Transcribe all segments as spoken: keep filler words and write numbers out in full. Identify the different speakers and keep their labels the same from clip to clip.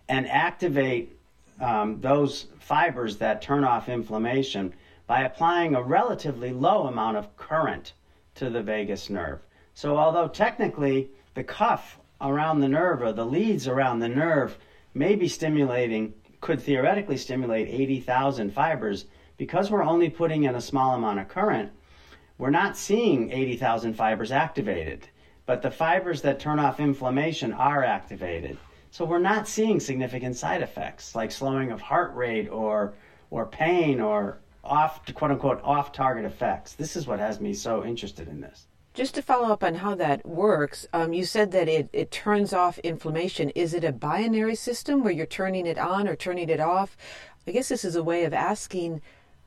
Speaker 1: and activate um, those fibers that turn off inflammation by applying a relatively low amount of current to the vagus nerve. So although technically the cuff around the nerve or the leads around the nerve may be stimulating, could theoretically stimulate eighty thousand fibers, because we're only putting in a small amount of current, we're not seeing eighty thousand fibers activated. But the fibers that turn off inflammation are activated. So we're not seeing significant side effects like slowing of heart rate or or pain or off, quote unquote, off-target effects. This is what has me so interested in this.
Speaker 2: Just to follow up on how that works, um, you said that it, it turns off inflammation. Is it a binary system where you're turning it on or turning it off? I guess this is a way of asking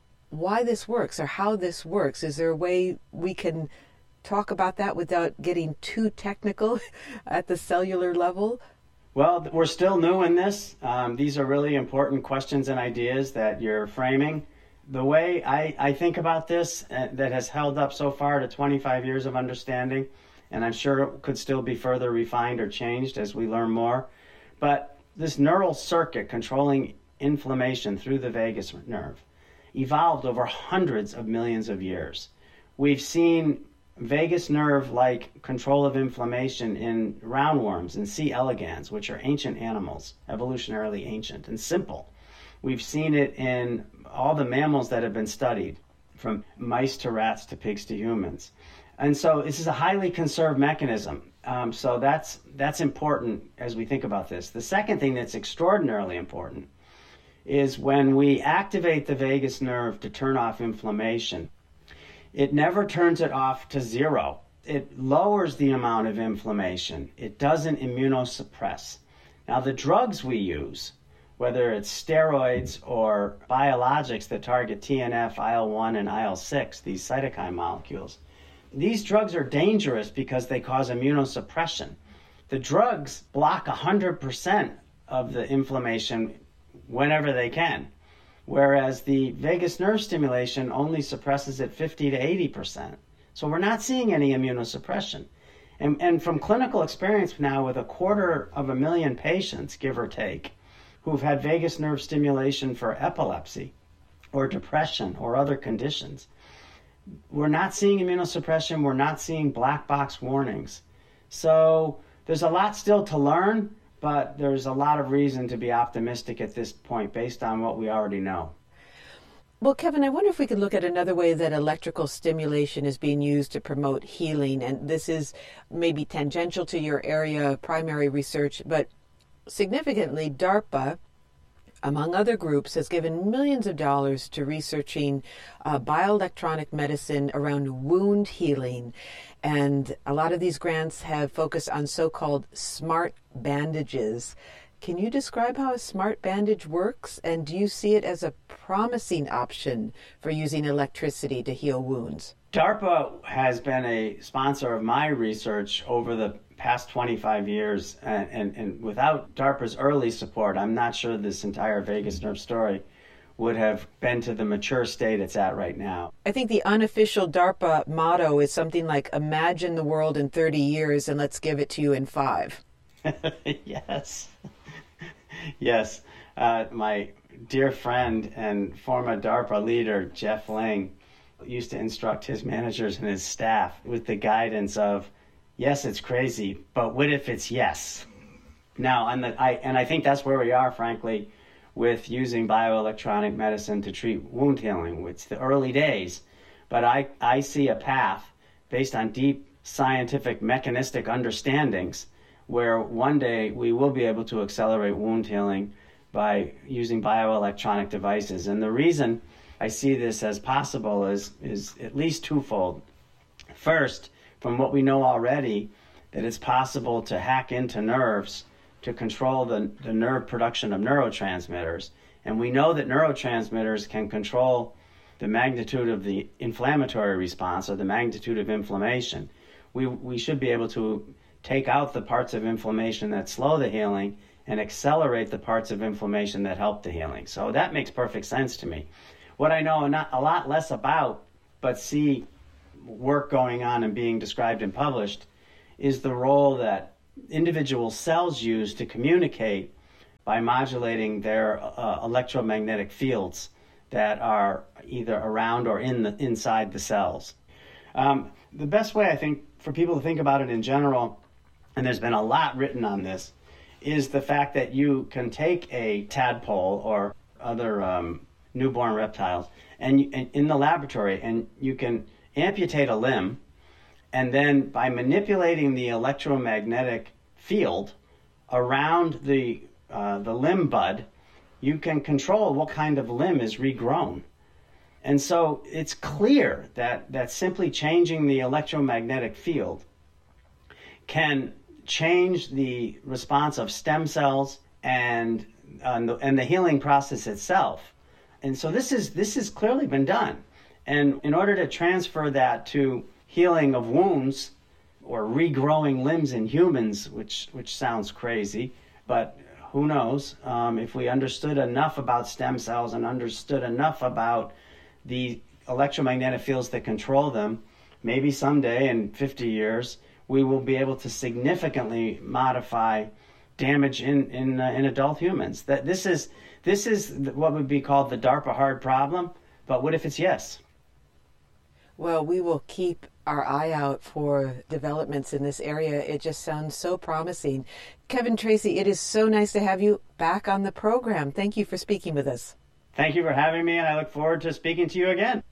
Speaker 2: why this works or how this works. Is there a way we can talk about that without getting too technical at the cellular level?
Speaker 1: Well, we're still new in this. Um, these are really important questions and ideas that you're framing. The way I, I think about this uh, that has held up so far to twenty-five years of understanding, and I'm sure it could still be further refined or changed as we learn more, but this neural circuit controlling inflammation through the vagus nerve evolved over hundreds of millions of years. We've seen vagus nerve-like control of inflammation in roundworms and C. elegans, which are ancient animals, evolutionarily ancient and simple. We've seen it in all the mammals that have been studied, from mice to rats to pigs to humans. And so this is a highly conserved mechanism. Um, so that's that's important as we think about this. The second thing that's extraordinarily important is when we activate the vagus nerve to turn off inflammation, it never turns it off to zero. It lowers the amount of inflammation. It doesn't immunosuppress. Now, the drugs we use, whether it's steroids or biologics that target T N F, I L one, and I L six, these cytokine molecules, these drugs are dangerous because they cause immunosuppression. The drugs block one hundred percent of the inflammation whenever they can, whereas the vagus nerve stimulation only suppresses it fifty to eighty percent. So we're not seeing any immunosuppression. And, and from clinical experience now with a quarter of a million patients, give or take, who've had vagus nerve stimulation for epilepsy or depression or other conditions, we're not seeing immunosuppression, we're not seeing black box warnings. So there's a lot still to learn, but there's a lot of reason to be optimistic at this point based on what we already know.
Speaker 2: Well, Kevin, I wonder if we could look at another way that electrical stimulation is being used to promote healing. And this is maybe tangential to your area of primary research, but significantly, DARPA, among other groups, has given millions of dollars to researching uh, bioelectronic medicine around wound healing. And a lot of these grants have focused on so-called smart bandages. Can you describe how a smart bandage works? And do you see it as a promising option for using electricity to heal wounds?
Speaker 1: DARPA has been a sponsor of my research over the past twenty-five years, and, and, and without DARPA's early support, I'm not sure this entire vagus nerve story would have been to the mature state it's at right now.
Speaker 2: I think the unofficial DARPA motto is something like, imagine the world in thirty years and let's give it to you in five.
Speaker 1: Yes. Yes. Uh, my dear friend and former DARPA leader, Jeff Ling, used to instruct his managers and his staff with the guidance of, yes, it's crazy, but what if it's yes? Now, and, the, I, and I think that's where we are, frankly, with using bioelectronic medicine to treat wound healing. It's the early days, but I, I see a path based on deep scientific mechanistic understandings where one day we will be able to accelerate wound healing by using bioelectronic devices. And the reason I see this as possible is, is at least twofold. First, from what we know already, that it's possible to hack into nerves to control the, the nerve production of neurotransmitters. And we know that neurotransmitters can control the magnitude of the inflammatory response or the magnitude of inflammation. We, we should be able to take out the parts of inflammation that slow the healing and accelerate the parts of inflammation that help the healing. So that makes perfect sense to me. What I know not a lot less about, but see work going on and being described and published, is the role that individual cells use to communicate by modulating their uh, electromagnetic fields that are either around or in the inside the cells. Um, the best way, I think, for people to think about it in general, and there's been a lot written on this, is the fact that you can take a tadpole or other um, newborn reptiles and, you, and in the laboratory, and you can amputate a limb, and then by manipulating the electromagnetic field around the uh, the limb bud, you can control what kind of limb is regrown. And so it's clear that, that simply changing the electromagnetic field can change the response of stem cells and uh, the, and the healing process itself. And so this is this has clearly been done. And in order to transfer that to healing of wounds or regrowing limbs in humans, which which sounds crazy, but who knows? Um, if we understood enough about stem cells and understood enough about the electromagnetic fields that control them, maybe someday in fifty years, we will be able to significantly modify damage in in, uh, in adult humans. That this is this is what would be called the DARPA hard problem. But what if it's yes?
Speaker 2: Well, we will keep our eye out for developments in this area. It just sounds so promising. Kevin Tracey, it is so nice to have you back on the program. Thank you for speaking with us.
Speaker 1: Thank you for having me, and I look forward to speaking to you again.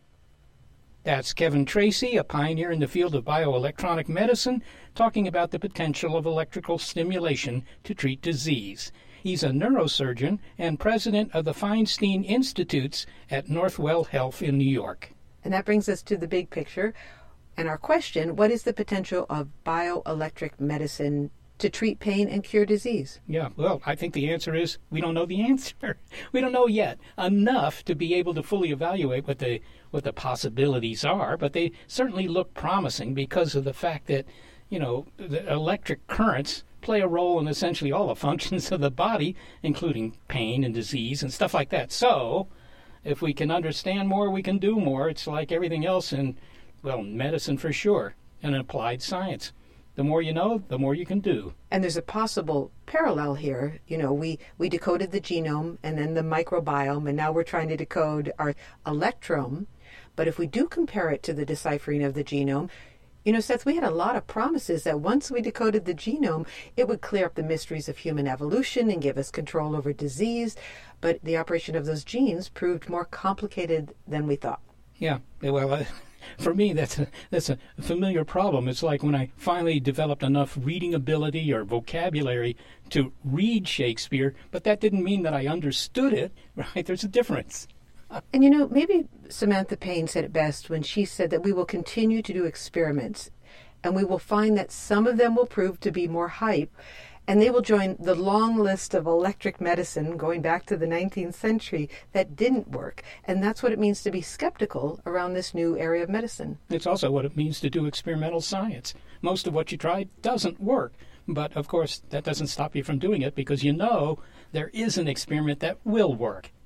Speaker 3: That's Kevin Tracey, a pioneer in the field of bioelectronic medicine, talking about the potential of electrical stimulation to treat disease. He's a neurosurgeon and president of the Feinstein Institutes at Northwell Health in New York.
Speaker 2: And that brings us to the big picture. And our question, what is the potential of bioelectric medicine to treat pain and cure disease?
Speaker 3: Yeah, well, I think the answer is we don't know the answer. We don't know yet enough to be able to fully evaluate what the what the possibilities are, but they certainly look promising because of the fact that, you know, the electric currents play a role in essentially all the functions of the body, including pain and disease and stuff like that. So, if we can understand more, we can do more. It's like everything else in, well, medicine for sure, and applied science. The more you know, the more you can do.
Speaker 2: And there's a possible parallel here. You know, we, we decoded the genome and then the microbiome, and now we're trying to decode our electrome. But if we do compare it to the deciphering of the genome, you know, Seth, we had a lot of promises that once we decoded the genome, it would clear up the mysteries of human evolution and give us control over disease. But the operation of those genes proved more complicated than we thought.
Speaker 3: Yeah, well, uh, for me, that's a, that's a familiar problem. It's like when I finally developed enough reading ability or vocabulary to read Shakespeare, but that didn't mean that I understood it, right? There's a difference.
Speaker 2: And, you know, maybe Samantha Payne said it best when she said that we will continue to do experiments, and we will find that some of them will prove to be more hype, and they will join the long list of electric medicine going back to the nineteenth century that didn't work. And that's what it means to be skeptical around this new area of medicine.
Speaker 3: It's also what it means to do experimental science. Most of what you try doesn't work. But, of course, that doesn't stop you from doing it because you know there is an experiment that will work.